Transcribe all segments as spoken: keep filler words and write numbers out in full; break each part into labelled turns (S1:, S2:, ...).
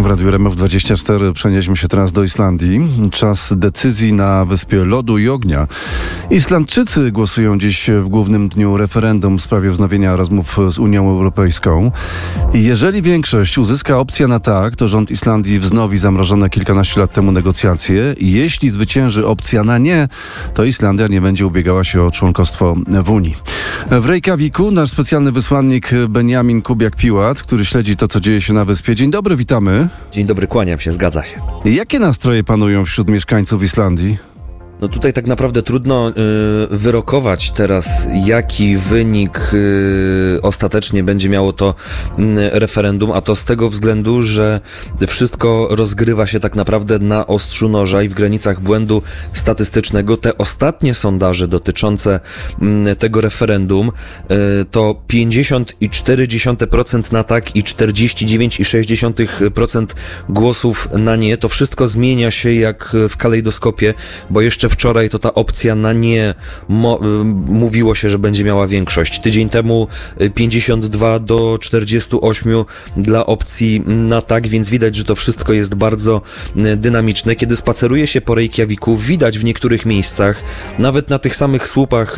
S1: W Radiu R M F dwadzieścia cztery przenieśmy się teraz do Islandii. Czas decyzji na wyspie lodu i ognia. Islandczycy głosują dziś w głównym dniu referendum w sprawie wznowienia rozmów z Unią Europejską. Jeżeli większość uzyska opcja na tak, to rząd Islandii wznowi zamrożone kilkanaście lat temu negocjacje. Jeśli zwycięży opcja na nie, to Islandia nie będzie ubiegała się o członkostwo w Unii. W Reykjaviku nasz specjalny wysłannik Benjamin Kubiak-Piłat, który śledzi to, co dzieje się na wyspie. Dzień dobry, witamy.
S2: Dzień dobry, kłaniam się, zgadza się.
S1: Jakie nastroje panują wśród mieszkańców Islandii?
S2: No tutaj tak naprawdę trudno y, wyrokować teraz, jaki wynik y, ostatecznie będzie miało to y, referendum, a to z tego względu, że wszystko rozgrywa się tak naprawdę na ostrzu noża i w granicach błędu statystycznego. Te ostatnie sondaże dotyczące y, tego referendum y, to pięćdziesiąt cztery procent na tak i czterdzieści dziewięć przecinek sześć procent głosów na nie. To wszystko zmienia się jak w kalejdoskopie, bo jeszcze wczoraj to ta opcja na nie mo- mówiło się, że będzie miała większość. Tydzień temu pięćdziesiąt dwa do czterdziestu ośmiu dla opcji na tak, więc widać, że to wszystko jest bardzo dynamiczne. Kiedy spaceruje się po Reykjaviku, widać w niektórych miejscach, nawet na tych samych słupach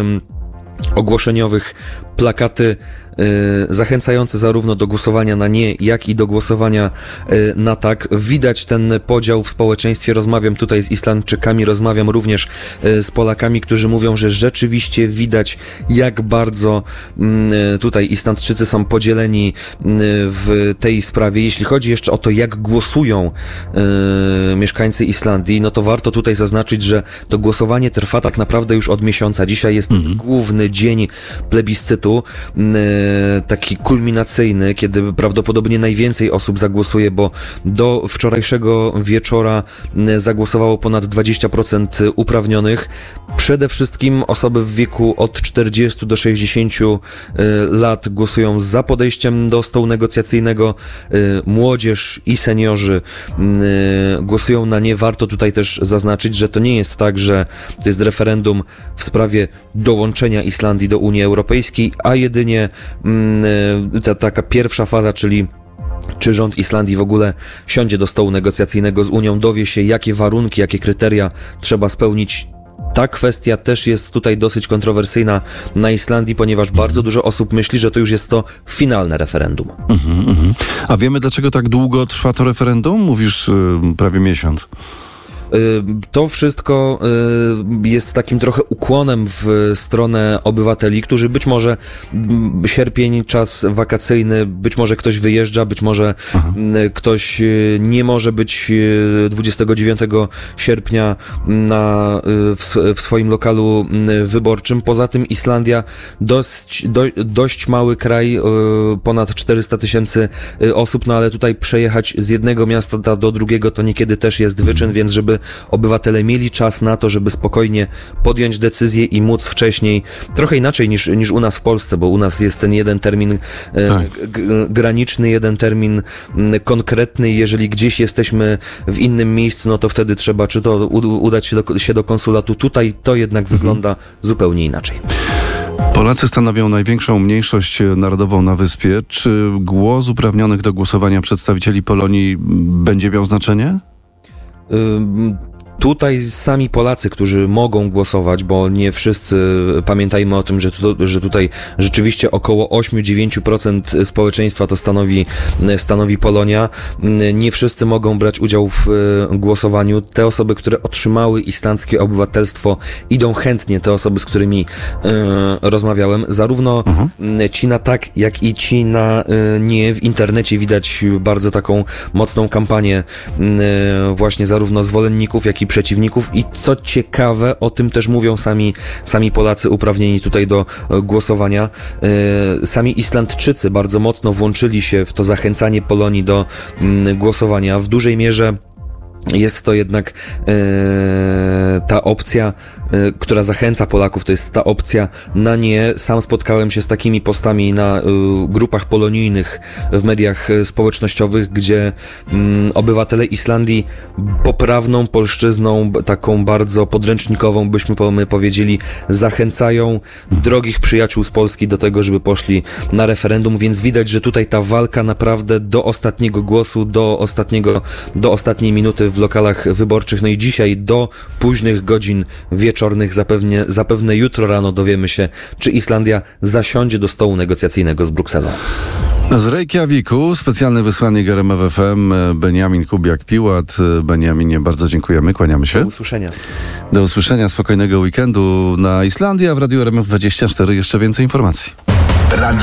S2: yy, ogłoszeniowych, plakaty Yy, zachęcające zarówno do głosowania na nie, jak i do głosowania yy, na tak. Widać ten podział w społeczeństwie. Rozmawiam tutaj z Islandczykami, rozmawiam również yy, z Polakami, którzy mówią, że rzeczywiście widać, jak bardzo yy, tutaj Islandczycy są podzieleni yy, w tej sprawie. Jeśli chodzi jeszcze o to, jak głosują yy, mieszkańcy Islandii, no to warto tutaj zaznaczyć, że to głosowanie trwa tak naprawdę już od miesiąca. Dzisiaj jest mhm. główny dzień plebiscytu. Yy, taki kulminacyjny, kiedy prawdopodobnie najwięcej osób zagłosuje, bo do wczorajszego wieczora zagłosowało ponad dwadzieścia procent uprawnionych. Przede wszystkim osoby w wieku od czterdziestu do sześćdziesięciu lat głosują za podejściem do stołu negocjacyjnego. Młodzież i seniorzy głosują na nie. Warto tutaj też zaznaczyć, że to nie jest tak, że to jest referendum w sprawie dołączenia Islandii do Unii Europejskiej, a jedynie ta taka pierwsza faza, czyli czy rząd Islandii w ogóle siądzie do stołu negocjacyjnego z Unią, dowie się, jakie warunki, jakie kryteria trzeba spełnić. Ta kwestia też jest tutaj dosyć kontrowersyjna na Islandii, ponieważ bardzo dużo osób myśli, że to już jest to finalne referendum.
S1: Mhm, mhm. A wiemy, dlaczego tak długo trwa to referendum? Mówisz yy, prawie miesiąc.
S2: To wszystko jest takim trochę ukłonem w stronę obywateli, którzy być może sierpień, czas wakacyjny, być może ktoś wyjeżdża, być może Aha. ktoś nie może być dwudziestego dziewiątego sierpnia na, w, w swoim lokalu wyborczym. Poza tym Islandia dość, do, dość mały kraj, ponad czterysta tysięcy osób, no ale tutaj przejechać z jednego miasta do drugiego to niekiedy też jest wyczyn, więc żeby obywatele mieli czas na to, żeby spokojnie podjąć decyzję i móc wcześniej, trochę inaczej niż, niż u nas w Polsce, bo u nas jest ten jeden termin tak. g- graniczny, jeden termin konkretny i jeżeli gdzieś jesteśmy w innym miejscu, no to wtedy trzeba czy to u- udać się do, się do konsulatu. Tutaj to jednak mhm. wygląda zupełnie inaczej.
S1: Polacy stanowią największą mniejszość narodową na wyspie. Czy głos uprawnionych do głosowania przedstawicieli Polonii będzie miał znaczenie?
S2: Tutaj sami Polacy, którzy mogą głosować, bo nie wszyscy, pamiętajmy o tym, że, tu, że tutaj rzeczywiście około osiem do dziewięciu procent społeczeństwa to stanowi, stanowi Polonia. Nie wszyscy mogą brać udział w głosowaniu. Te osoby, które otrzymały islandzkie obywatelstwo, idą chętnie, te osoby, z którymi y, rozmawiałem. Zarówno uh-huh. ci na tak, jak i ci na y, nie. W internecie widać bardzo taką mocną kampanię y, właśnie zarówno zwolenników, jak i przeciwników i co ciekawe, o tym też mówią sami, sami Polacy uprawnieni tutaj do głosowania. Sami Islandczycy bardzo mocno włączyli się w to zachęcanie Polonii do głosowania. W dużej mierze jest to jednak e, ta opcja y, która zachęca Polaków, to jest ta opcja na nie. Sam spotkałem się z takimi postami na y, grupach polonijnych w mediach y, społecznościowych, gdzie y, obywatele Islandii poprawną polszczyzną, b- taką bardzo podręcznikową, byśmy po- my powiedzieli, zachęcają drogich przyjaciół z Polski do tego, żeby poszli na referendum, więc widać, że tutaj ta walka naprawdę do ostatniego głosu, do ostatniego, do ostatniej minuty w lokalach wyborczych, no i dzisiaj do późnych godzin wieczornych, zapewne, zapewne jutro rano dowiemy się, czy Islandia zasiądzie do stołu negocjacyjnego z Brukselą.
S1: Z Reykjaviku specjalny wysłannik R M F F M Beniamin Kubiak-Piłat. Beniaminie, bardzo dziękujemy, kłaniamy się.
S2: Do usłyszenia.
S1: Do usłyszenia, spokojnego weekendu na Islandii, a w Radiu R M F dwadzieścia cztery jeszcze więcej informacji.
S3: Radio